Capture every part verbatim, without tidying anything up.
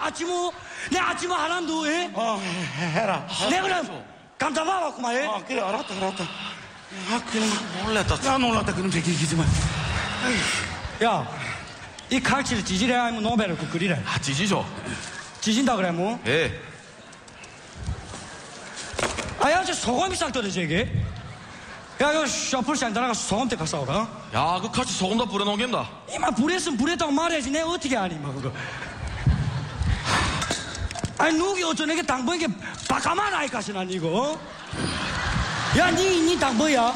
아침은 내 아침은 하란도 예? 어 해라. 내가 그럼 감잡아왔구만 예? 아 그래 알았다 알았다. 아 그럼 놀랬다. 나 놀랐다 그럼 제기기지만. 야, 이 칼치를 지지래 아니면 노벨을 그 그리래? 아, 지지죠. 지진다 그래 뭐? 예. 아야 저 소금이 싹 떨어져 이게. 야 이거 셔플시장 나가서 소금대 가서 오라. 야, 그 같이 소금 다 뿌려놓은 게임다. 이만 불했으면 불했다고 말해야지 내가 어떻게 아니 뭐 그거. 아니 누기 어쩌네 게 당번이게 바카만 아이까지나 이거. 야니니 당번이야?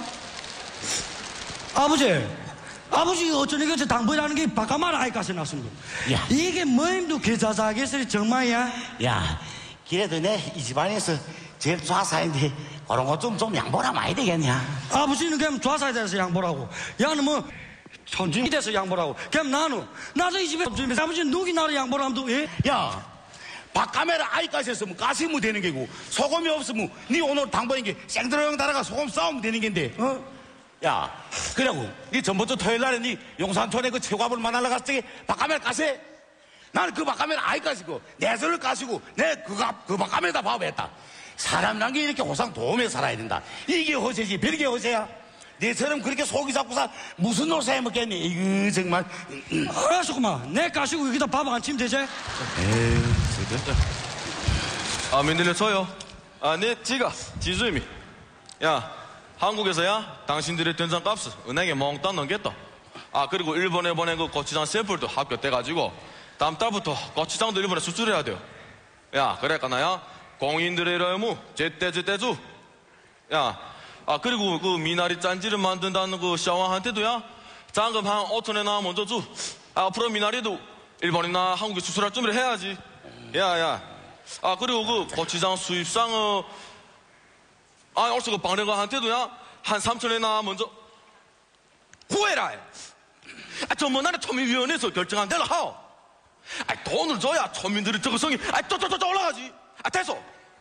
아버지. 아버지 어쩌네 게 당번이라는 게 바카만 아이까지 났습니다. 야. 이게 뭐임도 개자자겠어요 정말이야? 야 그래도 내 이 집안에서 제일 좌사인데 그런 거 좀 좀 양보라 많이 되겠냐? 아버지는 그냥 좌사에 대해서 양보라고. 야는 뭐 천중이 돼서 양보라고. 그냥 나는 나도 이 집에 없으면서 아버지는 누기 나를 양보를 하면 예? 야, 박카메라 아이까지 했으면 가시면 되는 게고 소금이 없으면 네 오늘 당번인 게 생드러형 달아가 소금 싸우면 되는 게인데 어? 야, 그래고 네 전번주 토요일 날에 네 용산촌에 그 최고압을 만나러 갔을 때 박카메라 가세? 나는 그 박카메라 아이까지고 내 손을 까시고 내 그가 그 박카메라 밥했다. 사람이란 게 이렇게 호상 도움에 살아야 된다. 이게 허세지 별게 허세야. 내처럼 그렇게 속이 잡고서 무슨 노세 해먹겠니? 이거 정말. 알았었구만. 내 까시고 여기다 밥 안 치면 되지? 에이, 됐다. 아, 민들레 저요. 아, 내 지가 지수임이. 야, 한국에서야 당신들의 된장값을 은행에 몽땅 넣겠다. 아, 그리고 일본에 보낸 그 고추장 샘플도 합격돼가지고 다음 달부터 고추장도 일본에 수출해야 돼요. 야, 그러니까 나야 공인들의 의무 제때제때주. 야, 아 그리고 그 미나리 짠지를 만든다는 그 샤왕한테도야 잔금 한 오천 원이나 먼저 주. 아, 앞으로 미나리도 일본이나 한국에 수출할 준비를 해야지. 야야. 아 그리고 그 고추장 수입상을 아 also 그 방레가한테도야 한 삼천 원이나 먼저 구해라. 아 전부 나는 초민위원회에서 결정한 대로 하오. 아 돈을 줘야 초민들의 적성이 아 또또또 올라가지. 아 됐어.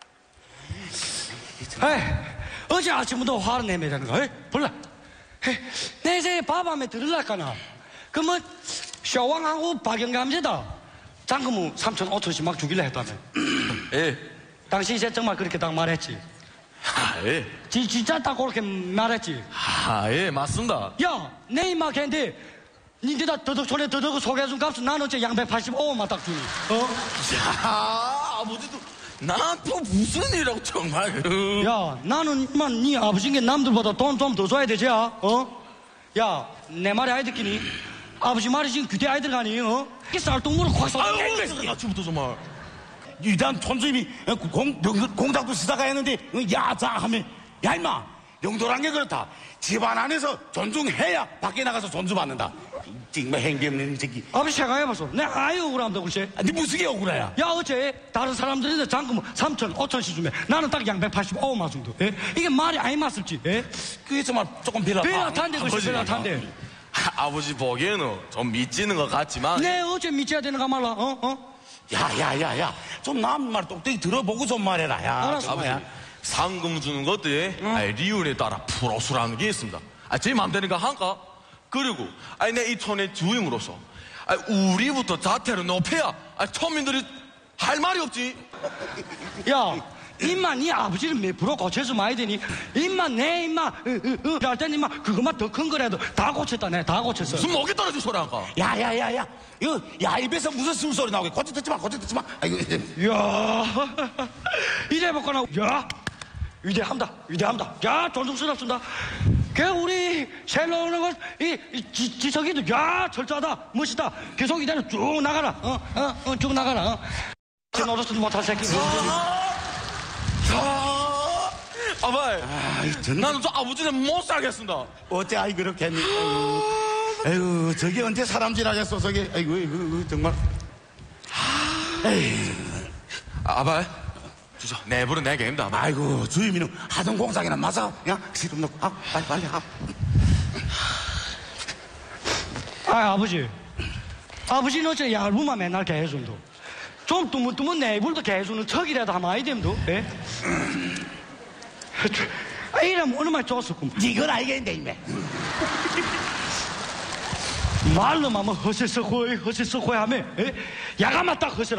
에이, 어제 아침부터 화를 내매자는 거, 에이, 몰라. 에이, 내 이제 밥함에 들으려까나. 그러면, 쇼왕하고 박영감제다. 잔금은 삼천, 오천씩 막 주길래 했다며. 예. 당신 이제 정말 그렇게 딱 말했지. 아 예. 지, 진짜 딱 그렇게 말했지. 아 예, 맞습니다. 야, 내 입막 했는데, 니네다 더덕촌에 더덕을 소개해준 값은 난 어째 양백팔십오원만 딱 주니. 어? 야, 아버지도 나한테 무슨 일이라고 정말. 야, 나는 만 네 아버지께 남들보다 돈 좀 더 줘야 되지, 어? 야, 내 말이 아이 듣기니? 아버지 말이 지금 규대 아이 들어가니, 어? 이 쌀똥물을 확 쏟아. 아유, 아침부터 정말. 일단 촌주임이 공, 공작도 시작가 했는데 야자 하면 야 임마 영도란 게 그렇다. 집안 안에서 존중해야 밖에 나가서 존중받는다. 정말 행기 없는 새끼. 아버지 생각해봤어. 내 아이 억울함도 그렇지. 아, 네 무슨 게 억울해야? 야, 어째 다른 사람들인데 잔금 삼천, 오천씩 주면 나는 딱 양백팔십오만 정도. 예? 이게 말이 아니 맞습지. 예? 그게 정말 조금 비lat다. 비lat한데, 그렇지, 비lat한데. 아, 아버지 보기에는 좀 미치는 것 같지만. 내 어째 믿어야 되는가 말라, 어? 어? 야야야야 좀 남 말 똑똑히 들어보고 좀 말해라. 야, 알았어. 아버지, 상금 주는 것도 응. 아니, 리운에 따라 프로수라는 게 있습니다. 아, 제 맘대로니까 한가? 그리고 아니 내 이 촌의 주임으로서 아니, 우리부터 자태를 높여야 아니, 촌민들이 할 말이 없지. 야, 임만 네 아버지를 몇 프로 고쳐서 많이 되니? 임만 내 임만 할 때는 임만 그것만 더 큰 거라도 다 고쳤다. 내 다 고쳤어. 무슨 목이 떨어질 소리 한가? 야야야야 이거 야 입에서 무슨 술소리 나오게 고쳐 듣지 마 고쳐 듣지 마. 아이고. 야, 이래 볼거나. 야, 위대합니다. 위대합니다. 야, 존중스럽습니다. 그 우리 셀러 오는 것, 이, 이 지, 지석이도 야 철저하다, 멋있다. 계속 이대로 쭉 나가라. 어, 어, 어, 쭉 나가라. 어. 제 노릇도 못할 새끼. 아, 아바이, 아, 전... 나는 저 아버지는 못 살겠습니다. 어째 아이 그렇게 했니? 아이고, 아이고 저게 언제 사람질하겠어 저게. 아이고, 아이고 정말. 에이. 아, 아바이, 주저 내부는 내 게임다. 아이고 주임이는 하던 공장이나 맞아. 야 시름 넣고 아 빨리 빨리 아. 아, 아버지. 아버지는 어째 얇으면 맨날 개해준도. 좀 뚜문뚜문 내불도 개해주는 척이라도 하면 아이 됨도. 예? 아, 이러면 얼마나 좋았었구만. 이건 알겠는데 임매. 말로만 뭐 허세서 호이 허세서 호이 하면 예? 야가만 딱 허세